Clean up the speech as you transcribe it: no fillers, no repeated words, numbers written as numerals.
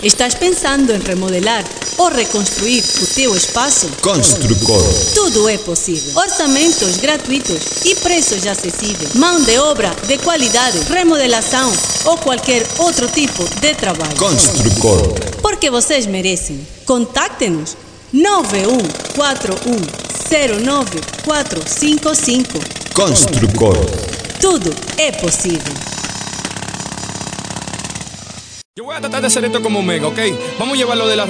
Estás pensando em remodelar ou reconstruir o teu espaço? Construcor. Tudo é possível. Orçamentos gratuitos e preços acessíveis. Mão de obra de qualidade, remodelação ou qualquer outro tipo de trabalho. Construcor. Porque vocês merecem. Contacte-nos 9141094455. Construcor. Tudo é possível. Yo voy a tratar de hacer esto como Omega, ¿ok? Vamos a llevarlo de la